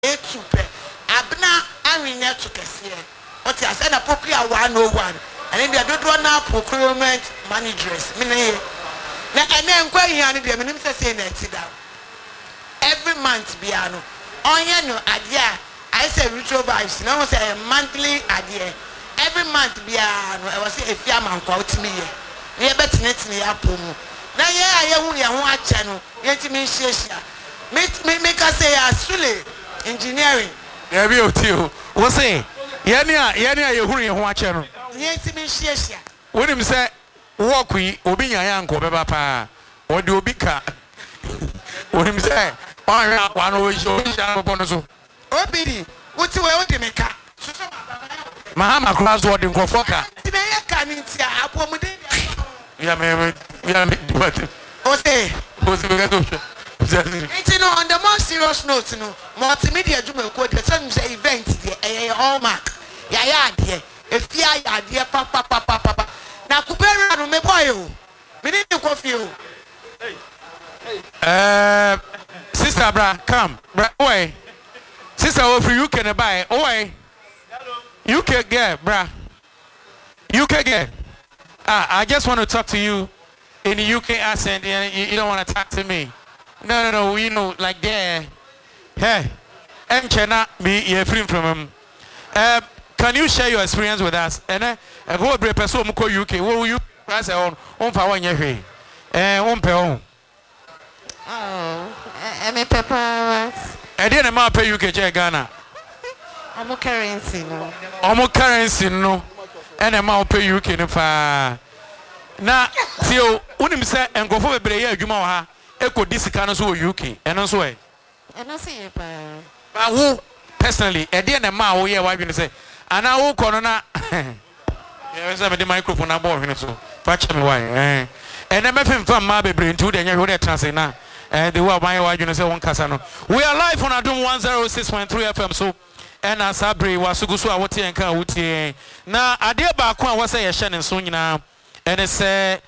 etupe abna anwinya to kese o ti ase na popular 101 and then the do na procurement managers me na ene nkwa hia ne de me nim say na ti da every month bia no onye no ade a I say retro vibes na say monthly ade every month bia no I was say efia man kwa otimi ye ye betinetini ya pomu na ye ayehu ye ho ache no ye ntimi hyiehia me ka say asule engineering ya bi otio wo say ye ne a ye huru ye ho ache no ye ntimi hyiehia wonim say work yi obi nya ya nko beba pa o de obi ka wonim say on ya kwa no o sha popo no so obidi wuti we o de me ka Mahama cross word in Kofoka. Yeah, on the more serious note, no, multimedia Juma code the same event, the hallmark. Yeah, dear. If you are dear papa. Now, Kupera, no, me boy, we need to coffee. Sister Bra, come, Bra, away. Sister, over you can buy, away. You can get, bruh. You can get. I just want to talk to you in the UK accent. You don't want to talk to me. No. You know, like there. Hey, I'm China. Be free from him. Can you share your experience with us? And go to person who UK. What will you pass on for 1 year? On pay on. Oh, I'm Pepper. I didn't pay UK Ghana. Omo currency no. Omo currency no. And a mouth pay UK no fa. Na tio unim say enkofo bebre ye adwuma wa ha eko disika no so UK. Eno so e. Eno say pa. Ba wo personally e de na ma wo ye wa dwene say ana wo kono na ye say me the microphone above hene so. Fa che me why ene me fem ma bebre ntu de nya hwe de translate na the wa ban ye wa dwene say won kasa no. We are live on Adom 106.3 FM so and as Abri was Sugusu, I would think I would now. I dear Bakwan was a Shannon soon now, and it's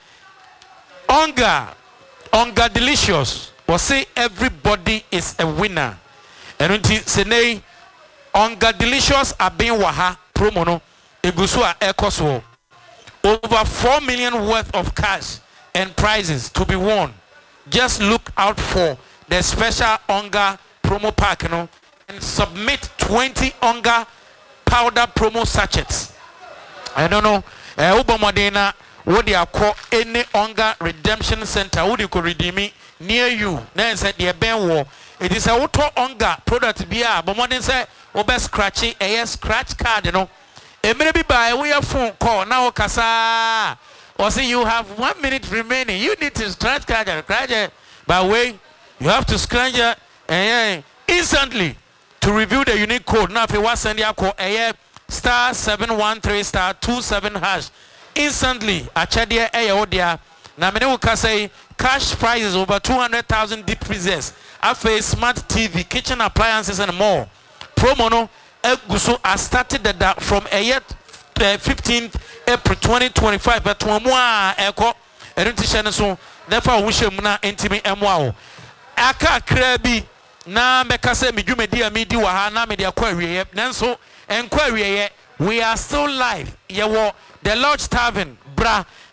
Onga delicious. Or say everybody is a winner. And until say Onga delicious are being waha promono, Egusua Ecoso. Over 4 million worth of cash and prizes to be won. Just look out for the special Onga promo pack, you know. And submit 20 Onga powder promo sachets. I don't know. Obamodena, what they are called any Onga redemption center. Would you could redeem me near you? Then said the Ben war. It is a auto Onga product beer. But more than say, Ober scratchy a scratch card, you know. A maybe by way of phone call now, Kasa. Or say you have 1 minute remaining. You need to scratch card and scratch it. By way, you have to scratch it and instantly. To review the unique code, now if you want to send your code, star 713 star 27 hash. Instantly, a chadia odia. Now, many will say cash prizes over 200,000 deep freezers. After smart TV, kitchen appliances, and more. Promo no, Gusu has started from 15th April 2025. But to more echo, so therefore, we should not intimate Mwao. Aka Krabi. Na meka se medwumedi amedi wa ha na media kwawie nanso enkwawie we are still live ye wo the Lodge Tavern bra